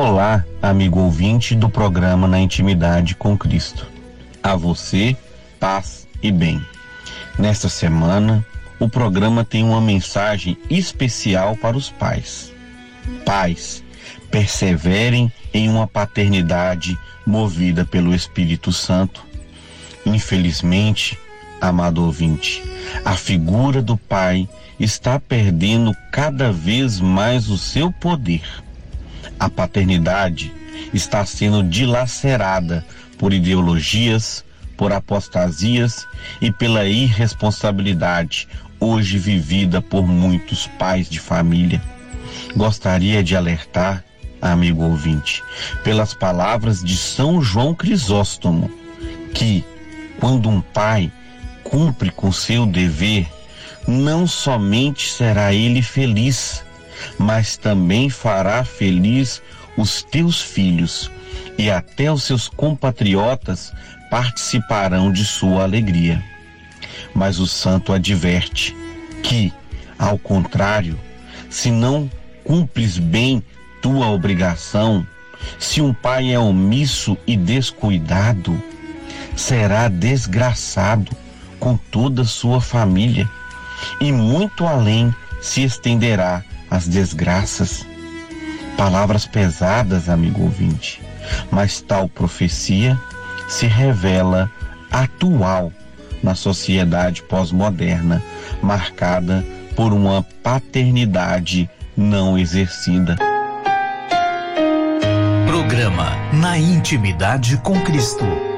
Olá, amigo ouvinte do programa Na Intimidade com Cristo. A você, paz e bem. Nesta semana, o programa tem uma mensagem especial para os pais. Pais, perseverem em uma paternidade movida pelo Espírito Santo. Infelizmente, amado ouvinte, a figura do pai está perdendo cada vez mais o seu poder. A paternidade está sendo dilacerada por ideologias, por apostasias e pela irresponsabilidade hoje vivida por muitos pais de família. Gostaria de alertar, amigo ouvinte, pelas palavras de São João Crisóstomo, que, quando um pai cumpre com seu dever, não somente será ele feliz, mas também fará feliz os teus filhos, e até os seus compatriotas participarão de sua alegria. Mas o santo adverte que, ao contrário, se não cumpres bem tua obrigação, se um pai é omisso e descuidado, será desgraçado com toda a sua família, e muito além se estenderá as desgraças. Palavras pesadas, amigo ouvinte, mas tal profecia se revela atual na sociedade pós-moderna, marcada por uma paternidade não exercida. Programa Na Intimidade com Cristo.